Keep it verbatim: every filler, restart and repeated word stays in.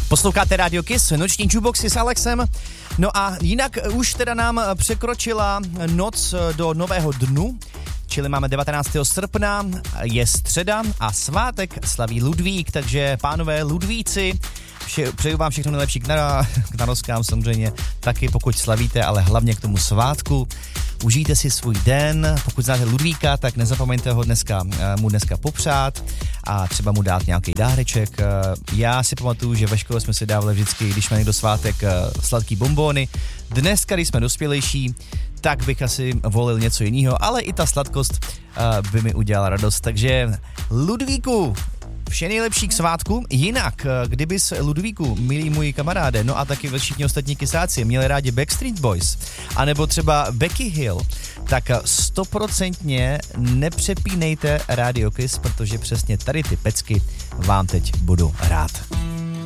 Posloucháte Radio Kiss, noční jukeboxy s Alexem. No a jinak už teda nám překročila noc do nového dnu, čili máme devatenáctého srpna, je středa a svátek slaví Ludvík, takže pánové Ludvíci, vše, přeju vám všechno nejlepší k, na, k naroskám samozřejmě, taky pokud slavíte, ale hlavně k tomu svátku. Užijte si svůj den, pokud znáte Ludvíka, tak nezapomeňte ho dneska, mu dneska popřát a třeba mu dát nějaký dáreček. Já si pamatuju, že ve škole jsme si dávali vždycky, když máme někdo svátek, sladký bonbóny. Dneska, když jsme dospělejší, tak bych asi volil něco jiného, ale i ta sladkost by mi udělala radost. Takže Ludvíku, vše nejlepší k svátku. Jinak, kdybys Ludvíku, milí můj kamaráde, no a taky všichni ostatní kysáci, měli rádi Backstreet Boys, anebo třeba Becky Hill, tak stoprocentně nepřepínejte Radio Kiss, protože přesně tady ty pecky vám teď budu hrát.